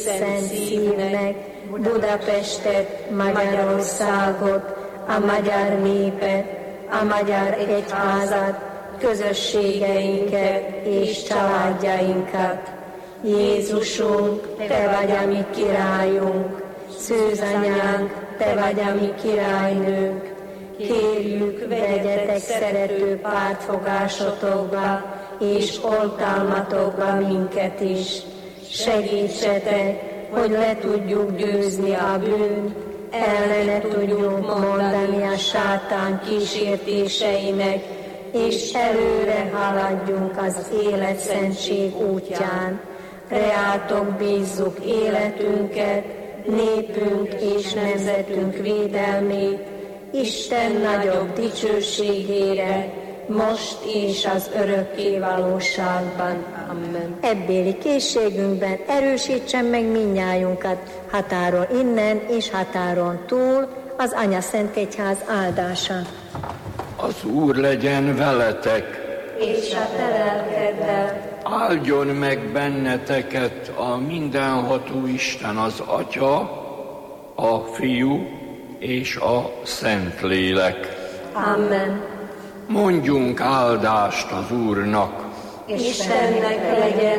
szent szívnek Budapestet, Magyarországot, a magyar népet, a magyar egyházat, közösségeinket és családjainkat. Jézusunk, Te vagy a mi királyunk, szőzanyánk, Te vagy a mi királynőnk. Kérjük, vegyetek szerető pártfogásotokba és oltalmatokba minket is. Segítsetek, hogy le tudjuk győzni a bűnt, ellene tudjunk mondani a sátán kísértéseinek, és előre haladjunk az életszentség útján. Reátok bízzuk életünket, népünk és nemzetünk védelmét, Isten nagyobb dicsőségére, most és az örökké valóságban. Amen. Ebbéli készségünkben erősítsen meg mindnyájunkat, határon innen és határon túl, az Anya Szent Egyház áldása. Az Úr legyen veletek, És a te lelkeddel. áldjon meg benneteket a mindenható Isten, az Atya, a Fiú és a Szentlélek. Amen. Mondjunk áldást az Úrnak. Istennek legyen